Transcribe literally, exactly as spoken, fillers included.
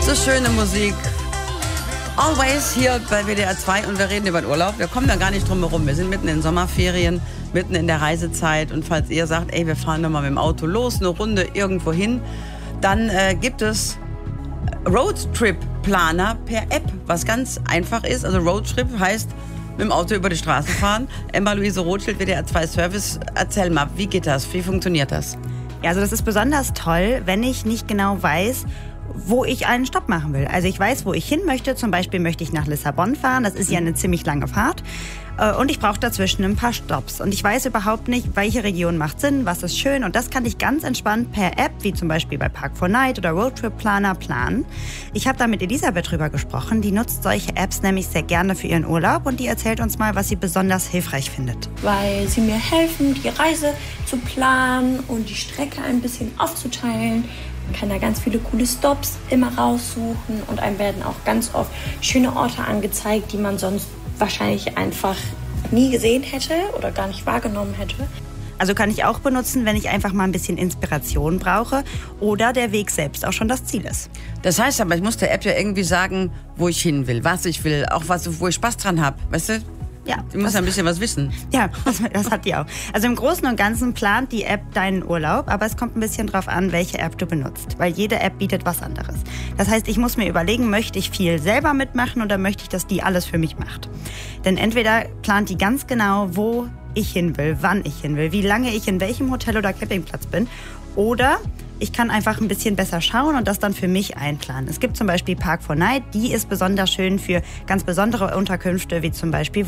So schöne Musik. Always hier bei W D R zwei und wir reden über den Urlaub. Wir kommen da gar nicht drum herum. Wir sind mitten in Sommerferien, mitten in der Reisezeit. Und falls ihr sagt, ey, wir fahren doch mal mit dem Auto los, eine Runde irgendwo hin, dann äh, gibt es Roadtrip-Planer per App, was ganz einfach ist. Also Roadtrip heißt mit dem Auto über die Straße fahren. Emma-Luise Rothschild, W D R zwei Service. Erzähl mal, wie geht das? Wie funktioniert das? Ja, also das ist besonders toll, wenn ich nicht genau weiß, wo ich einen Stopp machen will. Also ich weiß, wo ich hin möchte. Zum Beispiel möchte ich nach Lissabon fahren. Das ist ja eine ziemlich lange Fahrt. Und ich brauche dazwischen ein paar Stopps. Und ich weiß überhaupt nicht, welche Region macht Sinn, was ist schön. Und das kann ich ganz entspannt per App, wie zum Beispiel bei Park four Night oder Roadtrip Planer, planen. Ich habe da mit Elisabeth drüber gesprochen. Die nutzt solche Apps nämlich sehr gerne für ihren Urlaub. Und die erzählt uns mal, was sie besonders hilfreich findet. Weil sie mir helfen, die Reise zu planen und die Strecke ein bisschen aufzuteilen. Man kann da ganz viele coole Stops immer raussuchen und einem werden auch ganz oft schöne Orte angezeigt, die man sonst wahrscheinlich einfach nie gesehen hätte oder gar nicht wahrgenommen hätte. Also kann ich auch benutzen, wenn ich einfach mal ein bisschen Inspiration brauche oder der Weg selbst auch schon das Ziel ist. Das heißt aber, ich muss der App ja irgendwie sagen, wo ich hin will, was ich will, auch was, wo ich Spaß dran habe, weißt du? Ja, die muss ja ein bisschen was wissen. Ja, das, das hat die auch. Also im Großen und Ganzen plant die App deinen Urlaub, aber es kommt ein bisschen drauf an, welche App du benutzt, weil jede App bietet was anderes. Das heißt, ich muss mir überlegen, möchte ich viel selber mitmachen oder möchte ich, dass die alles für mich macht? Denn entweder plant die ganz genau, wo ich hin will, wann ich hin will, wie lange ich in welchem Hotel oder Campingplatz bin, oder ich kann einfach ein bisschen besser schauen und das dann für mich einplanen. Es gibt zum Beispiel Park four Night, die ist besonders schön für ganz besondere Unterkünfte, wie zum Beispiel